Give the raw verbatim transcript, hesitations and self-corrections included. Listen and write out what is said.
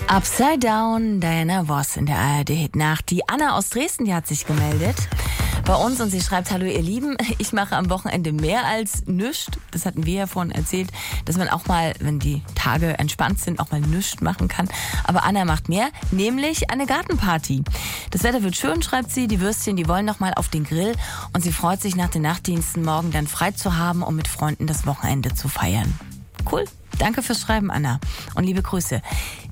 Upside Down, Diana Voss in der A R D-Hit-Nacht. Die Anna aus Dresden, die hat sich gemeldet bei uns und sie schreibt: Hallo ihr Lieben, ich mache am Wochenende mehr als nüscht. Das hatten wir ja vorhin erzählt, dass man auch mal, wenn die Tage entspannt sind, auch mal nüscht machen kann. Aber Anna macht mehr, nämlich eine Gartenparty. Das Wetter wird schön, schreibt sie, die Würstchen, die wollen noch mal auf den Grill und sie freut sich nach den Nachtdiensten morgen dann frei zu haben, um mit Freunden das Wochenende zu feiern. Cool, danke fürs Schreiben, Anna, und liebe Grüße.